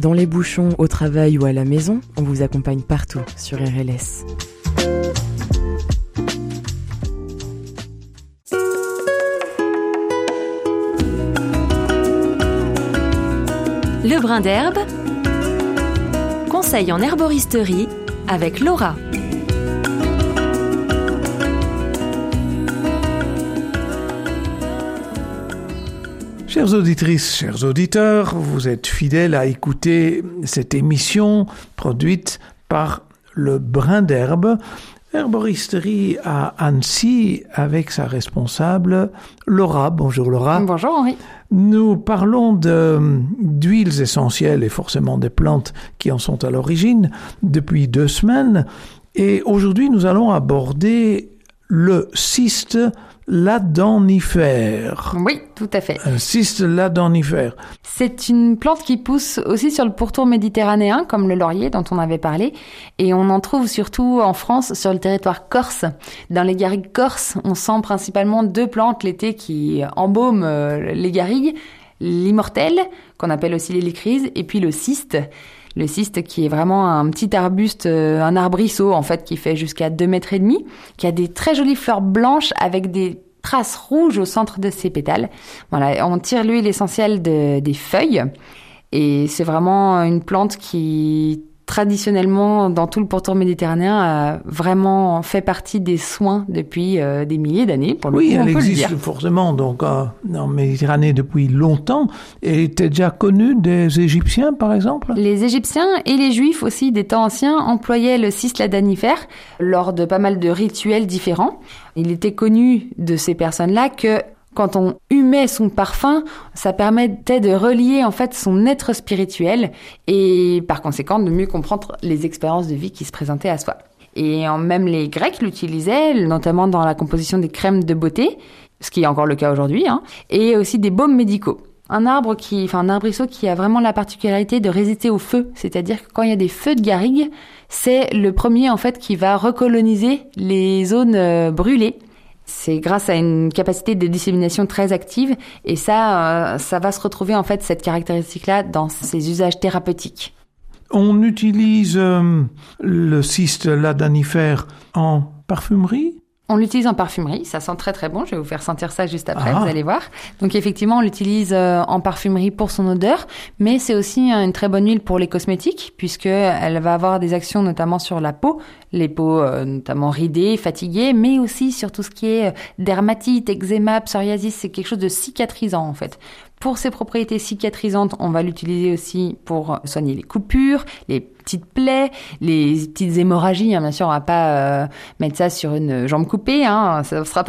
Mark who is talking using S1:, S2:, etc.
S1: Dans les bouchons, au travail ou à la maison, on vous accompagne partout sur RLS.
S2: Le brin d'herbe, conseil en herboristerie avec Laura.
S3: Chères auditrices, chers auditeurs, vous êtes fidèles à écouter cette émission produite par le brin d'herbe, herboristerie à Annecy, avec sa responsable Laura. Bonjour Laura.
S4: Bonjour Henri.
S3: Nous parlons d'huiles essentielles et forcément des plantes qui en sont à l'origine depuis 2 semaines. Et aujourd'hui, nous allons aborder le cyste ladanifère.
S4: Oui, tout à fait.
S3: Un cyste ladanifère.
S4: C'est une plante qui pousse aussi sur le pourtour méditerranéen, comme le laurier dont on avait parlé. Et on en trouve surtout en France, sur le territoire corse. Dans les garrigues corses, on sent principalement 2 plantes l'été qui embaument les garrigues. L'immortelle, qu'on appelle aussi l'hélicryse, et puis le cyste. Le cyste qui est vraiment un petit arbuste, un arbrisseau en fait, qui fait jusqu'à 2,5 mètres, qui a des très jolies fleurs blanches avec des traces rouges au centre de ses pétales. Voilà, on tire l'huile essentielle des feuilles et c'est vraiment une plante qui, traditionnellement, dans tout le pourtour méditerranéen, a vraiment fait partie des soins depuis des milliers d'années. Pour le coup,
S3: elle existe forcément donc en Méditerranée depuis longtemps. Et était déjà connue des Égyptiens, par exemple?
S4: Les Égyptiens et les Juifs aussi, des temps anciens, employaient le cyste ladanifère lors de pas mal de rituels différents. Il était connu de ces personnes-là que quand on humait son parfum, ça permettait de relier en fait son être spirituel et par conséquent de mieux comprendre les expériences de vie qui se présentaient à soi. Et même les Grecs l'utilisaient, notamment dans la composition des crèmes de beauté, ce qui est encore le cas aujourd'hui, et aussi des baumes médicaux. Un arbrisseau qui a vraiment la particularité de résister au feu, c'est-à-dire que quand il y a des feux de garrigue, c'est le premier en fait qui va recoloniser les zones brûlées. C'est grâce à une capacité de dissémination très active et ça va se retrouver en fait cette caractéristique-là dans ses usages thérapeutiques.
S3: On utilise le cyste ladanifère en parfumerie?
S4: On l'utilise en parfumerie, ça sent très très bon, je vais vous faire sentir ça juste après, vous allez voir. Donc effectivement, on l'utilise en parfumerie pour son odeur, mais c'est aussi une très bonne huile pour les cosmétiques, puisqu'elle va avoir des actions notamment sur la peau, les peaux notamment ridées, fatiguées, mais aussi sur tout ce qui est dermatite, eczéma, psoriasis, c'est quelque chose de cicatrisant en fait. Pour ses propriétés cicatrisantes, on va l'utiliser aussi pour soigner les coupures, les petites plaies, les petites hémorragies. Bien sûr, on va pas mettre ça sur une jambe coupée, ça sera pas